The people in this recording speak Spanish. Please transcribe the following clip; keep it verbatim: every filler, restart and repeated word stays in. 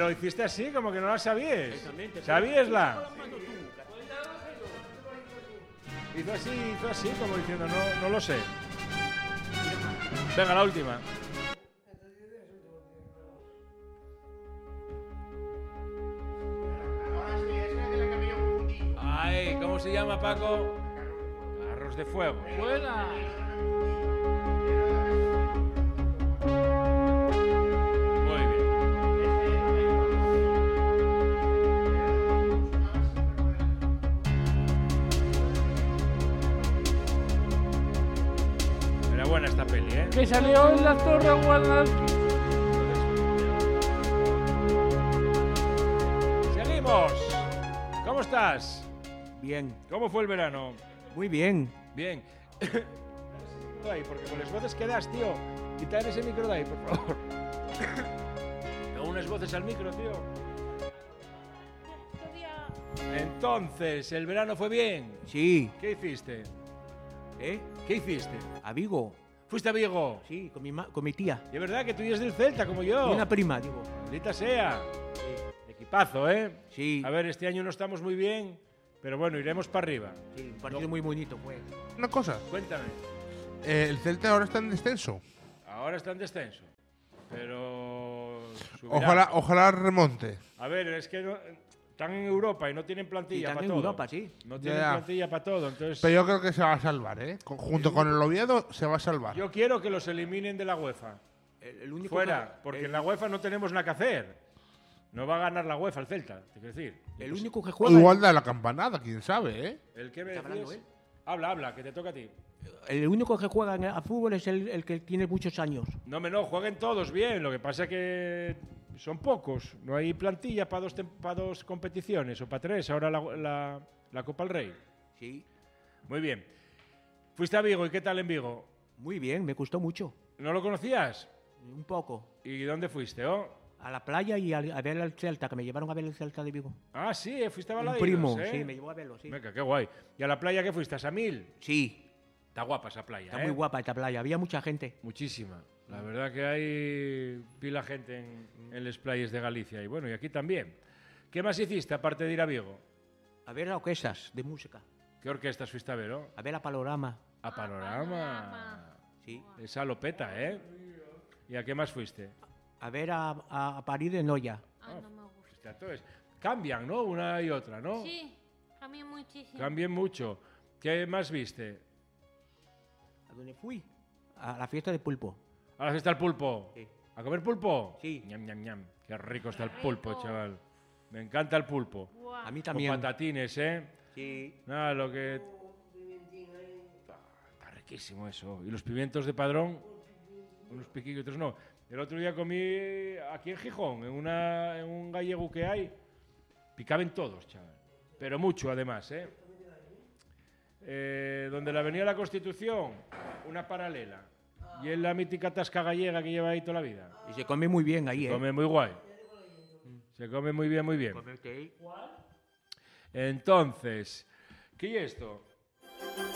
Pero hiciste así, como que no la sabías. ¿Sabíasla? Hizo así, hizo así, como diciendo, no, no lo sé. Venga, la última. Ay, ¿cómo se llama, Paco? Carros de fuego. ¡Buena! Muy bien. Era buena esta peli, ¿eh? Que salió en la Torre Guadalquivir. ¡Seguimos! ¿Cómo estás? Bien, ¿Cómo fue el verano? muy bien. Bien. Ahí, porque con las voces que das, tío. Quitar ese micro de ahí, por favor. Tengo unas voces al micro, tío. Entonces, ¿el verano fue bien? Sí. ¿Qué hiciste? ¿Eh? ¿Qué hiciste? ¿A Vigo? ¿Fuiste a Vigo? Sí, con mi, ma- con mi tía. Y es verdad que tú eres del Celta, como yo. Y una prima, digo. Maldita sea. Sí. Equipazo, ¿eh? Sí. A ver, este año no estamos muy bien, pero bueno, iremos para arriba. Sí, un partido muy bonito, pues. Una cosa, Cuéntame. eh, el Celta ahora está en descenso. Ahora está en descenso, pero subirá. Ojalá, ojalá remonte. A ver, es que no- están en Europa y no tienen Y plantilla están para en todo. Europa, sí. No Ya, tienen ya. plantilla para todo, entonces Pero yo creo que se va a salvar, ¿eh? Con- junto con el Oviedo se va a salvar. yo quiero que los eliminen de la UEFA. El, el único Fuera, que, porque el, en la UEFA no tenemos nada que hacer. No va a ganar la UEFA el Celta, te quiero decir. el único que juega. Igual da la campanada, quién sabe, ¿eh? El que me Está hablando decías- él. Habla, habla, que te toca a ti. El único que juega en- a fútbol es el, el que tiene muchos años. No, me no, jueguen todos bien. Lo que pasa es que son pocos. No hay plantilla para dos, tem- pa dos competiciones o para tres. Ahora la, la- la Copa del Rey. Sí. Muy bien. Fuiste a Vigo y ¿qué tal en Vigo? Muy bien, me gustó mucho. ¿No lo conocías? Un poco. ¿Y dónde fuiste? Oh? A la playa y a, a ver el Celta, que me llevaron a ver el Celta de Vigo. Ah, sí, fuiste a Un Balaidos, primo, ¿eh? sí, me llevó a verlo, sí. Venga, qué guay. ¿Y a la playa qué fuiste? ¿A Samil? Sí, Está guapa esa playa, está ¿eh? muy guapa esta playa. Había mucha gente. Muchísima. La verdad que hay pila gente en, en las playas de Galicia. Y bueno, y aquí también. ¿Qué más hiciste aparte de ir a Vigo? A ver orquestas de música. ¿Qué orquestas fuiste a ver, oh? A ver a Panorama. A Panorama. Sí. Esa lopeta, ¿eh? ¿Y a qué más fuiste? A ver a, a, a París de Noya. Ah, no me gusta. Fuiste a todos. Cambian, ¿no? Una y otra, ¿no? Sí, cambié muchísimo. Cambian mucho. ¿Qué más viste? ¿A dónde fui? A la fiesta de pulpo. ¿A la fiesta del pulpo? Sí. ¿A comer pulpo? Sí. Ñam, ñam, ñam. Qué rico está el Qué pulpo, rico. chaval. Me encanta el pulpo. Guau. A mí Con también. patatines, ¿eh? Sí. Nada, lo que... Está, está riquísimo eso. Y los pimientos de Padrón, unos piquillos, otros no. El otro día comí aquí en Gijón, en, una, en un gallego que hay, picaban todos, chaval. Pero mucho, además, ¿eh? Eh, donde la Avenida de la Constitución, una paralela. Y es la mítica tasca gallega que lleva ahí toda la vida. Y se come muy bien ahí, Se ¿eh? come muy guay. Se come muy bien, muy bien. Comerte ahí. Entonces, ¿qué es esto?